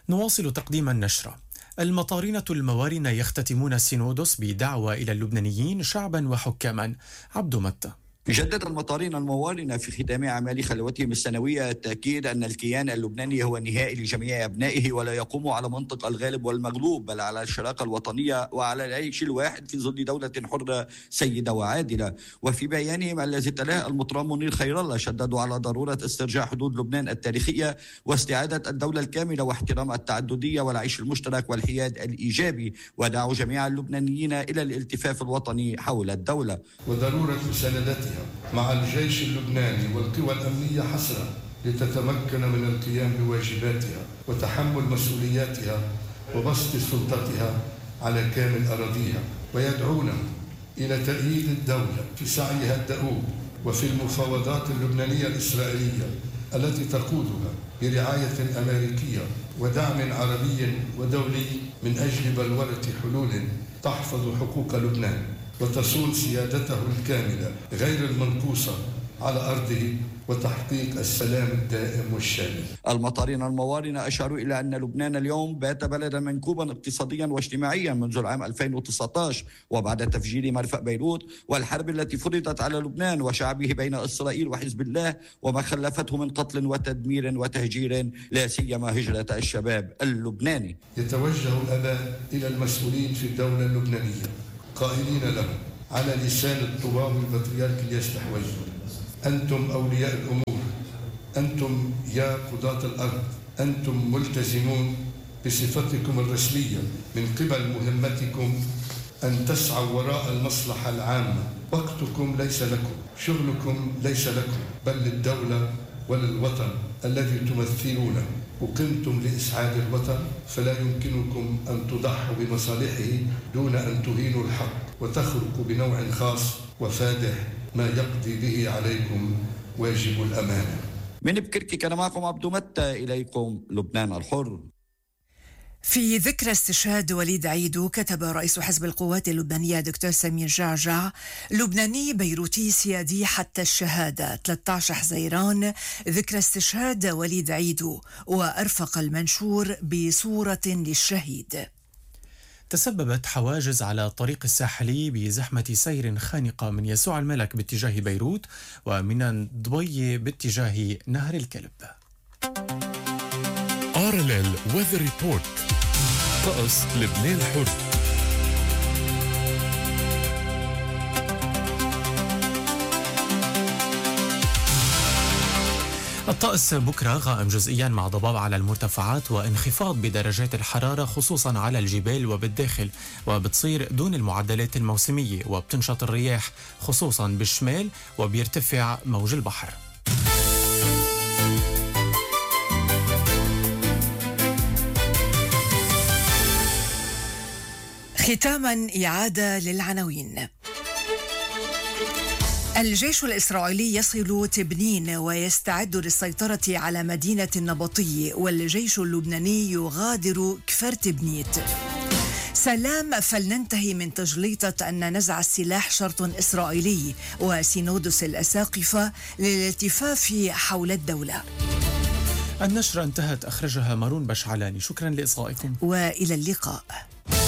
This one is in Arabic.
نواصل تقديم النشرة. المطارنة الموارنة يختتمون السينودوس بدعوة إلى اللبنانيين شعبا وحكاما. عبد متى. جدد المطارين الموارنة في ختام أعمال خلوتهم السنوية التأكيد أن الكيان اللبناني هو النهائي لجميع أبنائه، ولا يقوم على منطق الغالب والمغلوب، بل على الشراكة الوطنية وعلى العيش الواحد في ظل دولة حرة سيدة وعادلة. وفي بيانهم الذي تلاه المطران منير خير الله شددوا على ضرورة استرجاع حدود لبنان التاريخية واستعادة الدولة الكاملة واحترام التعددية والعيش المشترك والحياد الإيجابي، ودعوا جميع اللبنانيين إلى الالتفاف الوطني حول الدولة وضرورة مساندتها مع الجيش اللبناني والقوى الأمنية حسرة لتتمكن من القيام بواجباتها وتحمل مسؤولياتها وبسط سلطتها على كامل أراضيها، ويدعون إلى تأييد الدولة في سعيها الدؤوب وفي المفاوضات اللبنانية الإسرائيلية التي تقودها برعاية أمريكية ودعم عربي ودولي من أجل بلورة حلول تحفظ حقوق لبنان وتصون سيادته الكاملة غير المنقوصة على أرضه وتحقيق السلام الدائم والشامل. المطارين الموارنة أشاروا إلى أن لبنان اليوم بات بلدا منكوبا اقتصاديا واجتماعيا منذ العام 2019 وبعد تفجير مرفأ بيروت والحرب التي فرضت على لبنان وشعبه بين إسرائيل وحزب الله وما خلفته من قتل وتدمير وتهجير، لا سيما هجرة الشباب اللبناني. يتوجه الآباء إلى المسؤولين في الدولة اللبنانية قائلين لهم على لسان الطوام البطريرك اليستحوذ: أنتم أولياء الأمور، أنتم يا قضاة الأرض، أنتم ملتزمون بصفتكم الرسمية من قبل مهمتكم أن تسعوا وراء المصلحة العامة. وقتكم ليس لكم، شغلكم ليس لكم، بل للدولة وللوطن الذي تمثلونه. وقمتم لإسعاد الوطن، فلا يمكنكم أن تضحوا بمصالحه دون أن تهينوا الحق وتخرقوا بنوع خاص وفادح ما يقضي به عليكم واجب الأمانة. من بكركي كان معكم عبد متى، إليكم لبنان الحر. في ذكرى استشهاد وليد عيدو كتب رئيس حزب القوات اللبنانية دكتور سمير جعجع: لبناني بيروتي سيادي حتى الشهادة، 13 حزيران ذكرى استشهاد وليد عيدو، وأرفق المنشور بصورة للشهيد. تسببت حواجز على الطريق الساحلي بزحمة سير خانقة من يسوع الملك باتجاه بيروت ومن دبي باتجاه نهر الكلب. RLL Weather Report. طقس لبنان الحر. الطقس بكرة غائم جزئيا مع ضباب على المرتفعات وانخفاض بدرجات الحرارة خصوصا على الجبال وبالداخل، وبتصير دون المعدلات الموسمية، وبتنشط الرياح خصوصا بالشمال وبيرتفع موج البحر. ختاما إعادة للعناوين. الجيش الإسرائيلي يصل تبنين ويستعد للسيطرة على مدينة النبطي، والجيش اللبناني يغادر كفر تبنيت. سلام، فلننتهي من تجليطة أن نزع السلاح شرط إسرائيلي، وسينودس الأساقفة للالتفاف حول الدولة. النشرة انتهت، أخرجها مارون بشعلاني. شكرا لإصغائكم وإلى اللقاء.